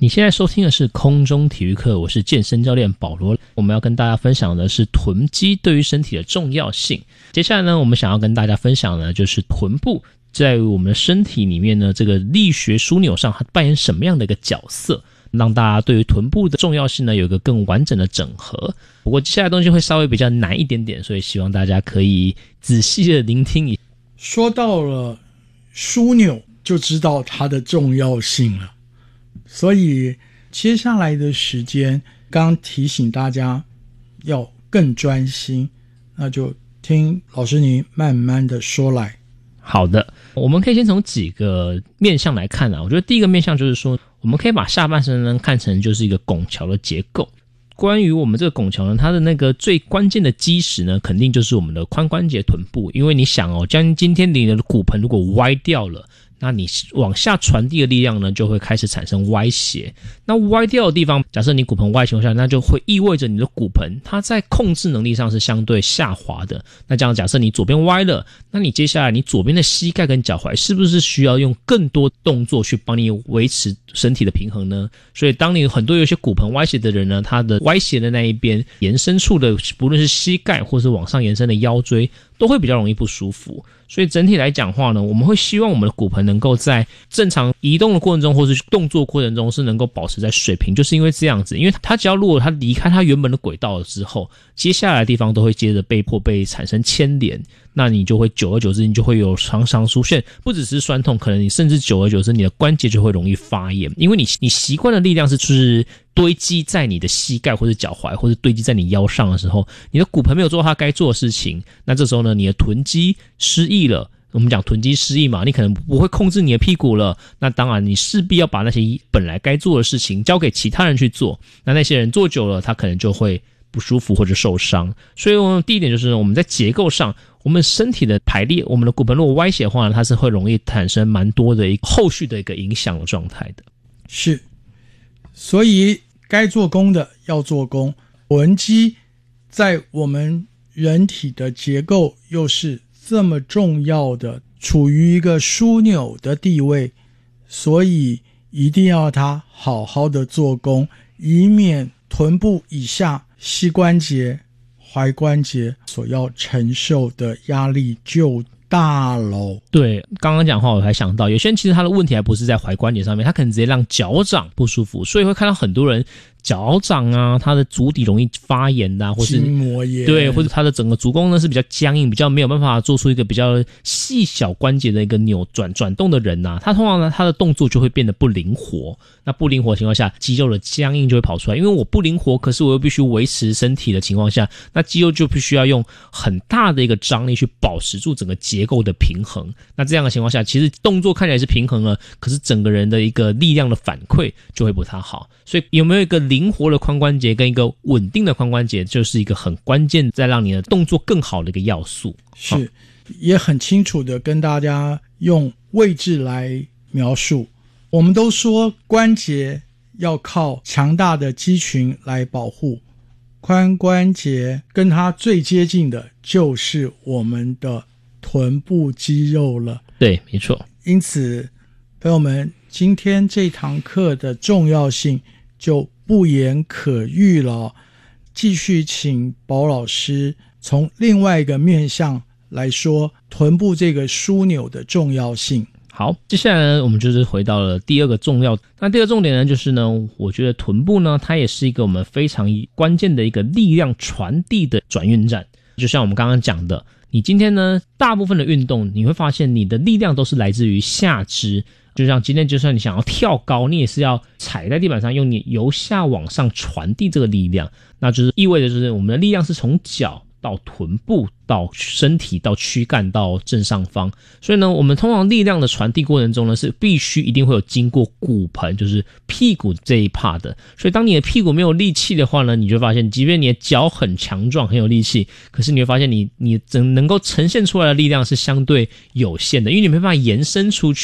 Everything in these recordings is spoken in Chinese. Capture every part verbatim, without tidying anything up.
你现在收听的是空中体育课，我是健身教练保罗。我们要跟大家分享的是臀肌对于身体的重要性。接下来呢，我们想要跟大家分享的就是臀部在我们的身体里面呢，这个力学枢纽上它扮演什么样的一个角色，让大家对于臀部的重要性呢有一个更完整的整合。不过接下来的东西会稍微比较难一点点，所以希望大家可以仔细的聆听。 说到了枢纽，就知道它的重要性了。所以接下来的时间，刚提醒大家要更专心，那就听老师你慢慢的说来。 好的，我们可以先从几个面向来看啊。我觉得第一个面向就是说，我们可以把下半身呢看成就是一个拱桥的结构。关于我们这个拱桥呢，它的那个最关键的基石呢，肯定就是我们的髋关节臀部。因为你想哦，将今天你的骨盆如果歪掉了，那你往下传递的力量呢，就会开始产生歪斜。那歪掉的地方，假设你骨盆歪的情况下，那就会意味着你的骨盆它在控制能力上是相对下滑的。那这样假设你左边歪了，那你接下来你左边的膝盖跟脚踝是不是需要用更多动作去帮你维持身体的平衡呢？所以当你很多有些骨盆歪斜的人呢，他的歪斜的那一边延伸处的，不论是膝盖或是往上延伸的腰椎，都会比较容易不舒服。所以整体来讲话呢，我们会希望我们的骨盆能够在正常移动的过程中或是动作过程中是能够保持在水平，就是因为这样子，因为它只要如果它离开它原本的轨道了之后，接下来的地方都会接着被迫被产生牵连，那你就会久而久之你就会有常常出现不只是酸痛，可能你甚至久而久之你的关节就会容易发炎，因为你你习惯的力量是就是堆积在你的膝盖或者脚踝或者堆积在你腰上的时候，你的骨盆没有做它该做的事情，那这时候呢，你的臀肌失忆了。我们讲臀肌失忆嘛，你可能不会控制你的屁股了，那当然你势必要把那些本来该做的事情交给其他人去做，那那些人做久了，他可能就会不舒服或者受伤。所以我们第一点就是我们在结构上，我们身体的排列，我们的骨盆如果歪斜的话呢，它是会容易产生蛮多的一个后续的一个影响的状态的。 是，所以该做功的要做功，臀肌在我们人体的结构又是这么重要的，处于一个枢纽的地位，所以一定要它好好的做功，以免臀部以下膝关节、踝关节所要承受的压力就大喽。 对，刚刚讲话我还想到，有些人其实他的问题还不是在踝关节上面，他可能直接让脚掌不舒服，所以会看到很多人脚掌啊，它的足底容易发炎的、啊，或是筋膜炎， 对，或者它的整个足弓呢是比较僵硬，比较没有办法做出一个比较细小关节的一个扭转转动的人呐、啊，他通常呢他的动作就会变得不灵活。那不灵活的情况下，肌肉的僵硬就会跑出来，因为我不灵活，可是我又必须维持身体的情况下，那肌肉就必须要用很大的一个张力去保持住整个结构的平衡。那这样的情况下，其实动作看起来是平衡了，可是整个人的一个力量的反馈就会不太好。所以有没有一个灵活的髋关节跟一个稳定的髋关节，就是一个很关键在让你的动作更好的一个要素。 是，也很清楚的跟大家用位置来描述。我们都说关节要靠强大的肌群来保护，髋关节跟它最接近的就是我们的臀部肌肉了。 对，没错。 因此朋友们，今天这堂课的重要性就不言可喻了。继续请宝老师从另外一个面向来说臀部这个枢纽的重要性。 好，接下来呢，我们就是回到了第二个重要。那第二个重点呢，就是呢，我觉得臀部呢，它也是一个我们非常关键的一个力量传递的转运站。就像我们刚刚讲的，你今天呢，大部分的运动，你会发现你的力量都是来自于下肢。就像今天，就算你想要跳高，你也是要踩在地板上，用你由下往上传递这个力量。那就是意味着，就是我们的力量是从脚到臀部到身体到躯干到正上方。所以呢，我们通常力量的传递过程中呢，是必须一定会有经过骨盆，就是屁股这一 part 的。所以当你的屁股没有力气的话呢，你就发现即便你的脚很强壮很有力气，可是你会发现你你能够呈现出来的力量是相对有限的，因为你没办法延伸出去嘛。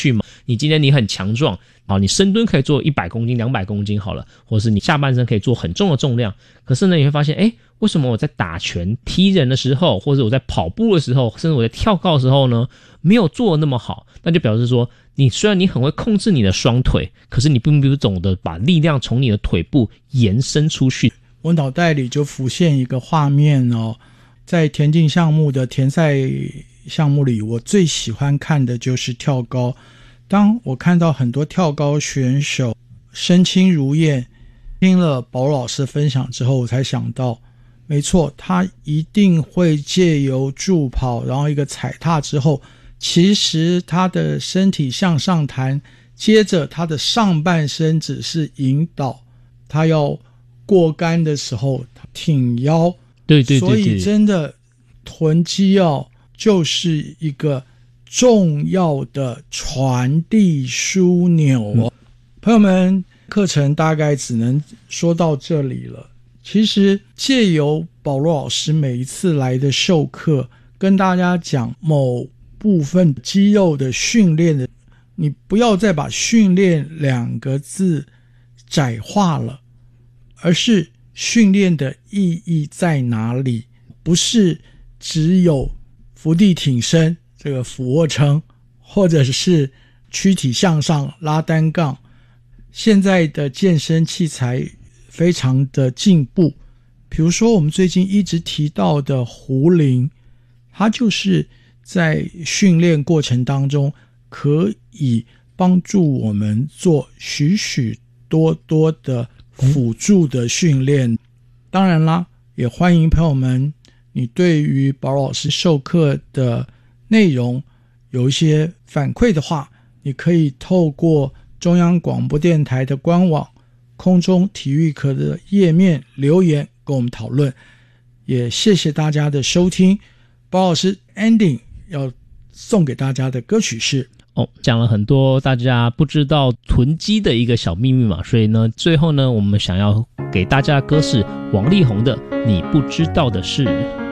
你今天你很强壮，好，你深蹲可以做一百公斤两百公斤好了，或者是你下半身可以做很重的重量，可是呢你会发现诶为什么我在打拳踢人的时候，或者我在跑步的时候，甚至我在跳高的时候呢没有做得那么好，那就表示说你虽然你很会控制你的双腿，可是你并不懂得把力量从你的腿部延伸出去。 我脑袋里就浮现一个画面哦，在田径项目的田赛项目里，我最喜欢看的就是跳高。当我看到很多跳高选手身轻如燕，听了保罗老师分享之后，我才想到没错，他一定会借由助跑然后一个踩踏之后，其实他的身体向上弹，接着他的上半身只是引导他要过杆的时候挺腰。 对对对对， 所以真的臀肌哦就是一个重要的传递枢纽哦、嗯、朋友们，课程大概只能说到这里了。其实借由保罗老师每一次来的授课，跟大家讲某部分肌肉的训练的，你不要再把训练两个字窄化了，而是训练的意义在哪里？不是只有伏地挺身这个俯卧撑，或者是躯体向上拉单杠。现在的健身器材非常的进步，比如说我们最近一直提到的壶铃，它就是在训练过程当中可以帮助我们做许许多多的辅助的训练。当然啦，也欢迎朋友们，你对于保罗老师授课的内容有一些反馈的话，你可以透过中央广播电台的官网空中体育课的页面留言跟我们讨论。也谢谢大家的收听。保罗老师 ending 要送给大家的歌曲是哦，讲了很多大家不知道臀肌的一个小秘密嘛，所以呢最后呢我们想要给大家的歌是王力宏的你不知道的事。